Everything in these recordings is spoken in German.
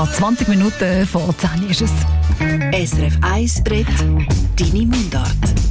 20 Minuten vor 10 ist es. SRF 1 redet deine Mundart.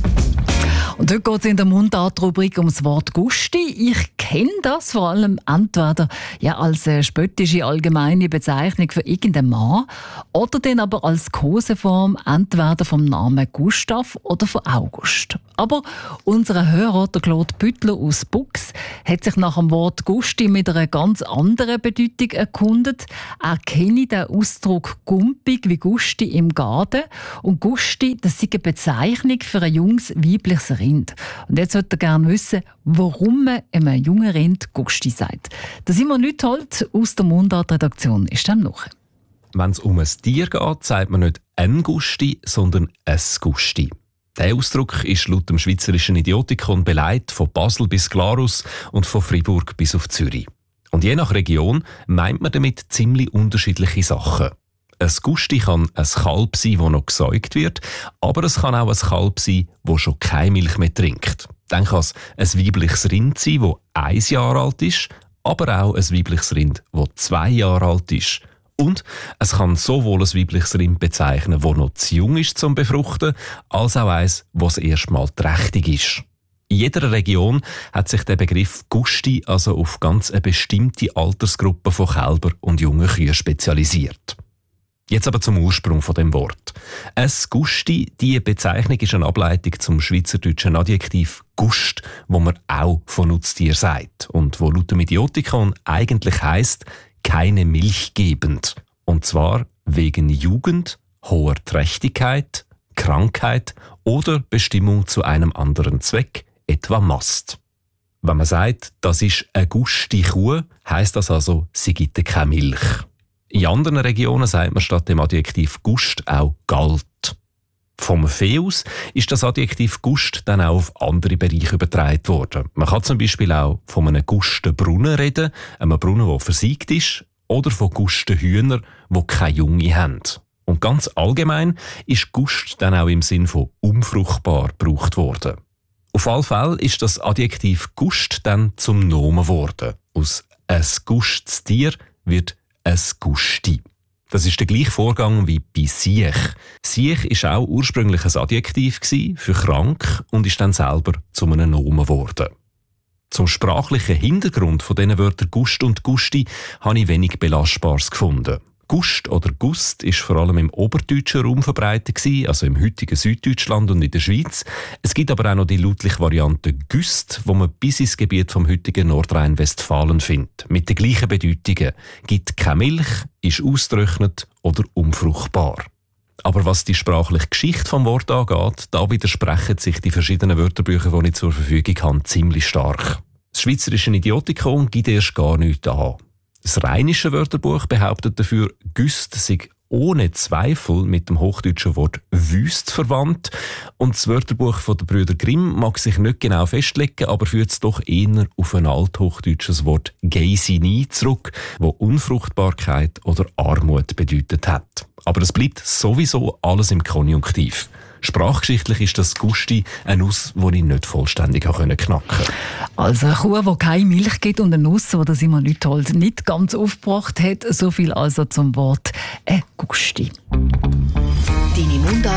Und heute geht es in der Mundart-Rubrik ums Wort Gusti. Ich kenne das vor allem entweder als spöttische allgemeine Bezeichnung für irgendeinen Mann oder dann aber als Koseform entweder vom Namen Gustav oder von August. Aber unser Hörer, der Claude Büttler aus Bux, hat sich nach dem Wort Gusti mit einer ganz anderen Bedeutung erkundet. Er kenne den Ausdruck gumpig wie Gusti im Garten. Und Gusti, das ist eine Bezeichnung für ein junges weibliches Rind. Und jetzt würde er gerne wissen, warum man einem jungen Rind Gusti sagt. Das Simon Lüthold aus der Mundart-Redaktion ist dann noch. Wenn es um ein Tier geht, sagt man nicht ein Gusti, sondern es Gusti. Der Ausdruck ist laut dem Schweizerischen Idiotikon beleidigt von Basel bis Glarus und von Fribourg bis auf Zürich. Und je nach Region meint man damit ziemlich unterschiedliche Sachen. Ein Gusti kann ein Kalb sein, das noch gesäugt wird, aber es kann auch ein Kalb sein, das schon keine Milch mehr trinkt. Dann kann es ein weibliches Rind sein, das 1 Jahr alt ist, aber auch ein weibliches Rind, das 2 Jahre alt ist. Und es kann sowohl ein weibliches Rind bezeichnen, das noch zu jung ist zum Befruchten, als auch eins, das erstmal trächtig ist. In jeder Region hat sich der Begriff Gusti also auf ganz eine bestimmte Altersgruppe von Kälber und jungen Kühen spezialisiert. Jetzt aber zum Ursprung von dem Wort. Es Gusti, die Bezeichnung ist eine Ableitung zum schweizerdeutschen Adjektiv Gust, wo man auch von Nutztier sagt und wo laut dem Idiotikon eigentlich heisst, keine Milch gebend. Und zwar wegen Jugend, hoher Trächtigkeit, Krankheit oder Bestimmung zu einem anderen Zweck, etwa Mast. Wenn man sagt, das ist eine Gusti Kuh, heisst das also, sie gibt keine Milch. In anderen Regionen sagt man statt dem Adjektiv Gust auch Galt. Vom Vieh aus ist das Adjektiv Gust dann auch auf andere Bereiche übertragen worden. Man kann zum Beispiel auch von einem Gusten Brunnen reden, einem Brunnen, der versiegt ist, oder von Gusten Hühner, die keine Junge haben. Und ganz allgemein ist Gust dann auch im Sinn von unfruchtbar gebraucht worden. Auf alle Fälle ist das Adjektiv Gust dann zum Nomen geworden. Aus ein gustes Tier wird ein Gusti. Das ist der gleiche Vorgang wie bei Siech. Siech war auch ursprünglich ein Adjektiv für krank und ist dann selber zu einem Nomen geworden. Zum sprachlichen Hintergrund von diesen Wörtern Gust und Gusti habe ich wenig Belastbares gefunden. Gust oder Gust ist vor allem im oberdeutschen Raum verbreitet, also im heutigen Süddeutschland und in der Schweiz. Es gibt aber auch noch die lautliche Variante Güst, wo man bis ins Gebiet vom heutigen Nordrhein-Westfalen findet. Mit den gleichen Bedeutungen. Gibt keine Milch, ist ausgetrocknet oder unfruchtbar. Aber was die sprachliche Geschichte vom Wort angeht, da widersprechen sich die verschiedenen Wörterbücher, die ich zur Verfügung habe, ziemlich stark. Das Schweizerische Idiotikon gibt erst gar nichts an. Das Rheinische Wörterbuch behauptet dafür, Güst sei ohne Zweifel mit dem hochdeutschen Wort Wüst verwandt. Und das Wörterbuch von der Brüder Grimm mag sich nicht genau festlegen, aber führt es doch eher auf ein althochdeutsches Wort Geisini zurück, wo Unfruchtbarkeit oder Armut bedeutet hat. Aber es bleibt sowieso alles im Konjunktiv. Sprachgeschichtlich ist das Gusti eine Nuss, die ich nicht vollständig knacken konnte. Also eine Kuh, die keine Milch gibt und eine Nuss, die Simon Lüthold nicht ganz aufgebracht hat. So viel also zum Wort Gusti. Deine Mundart.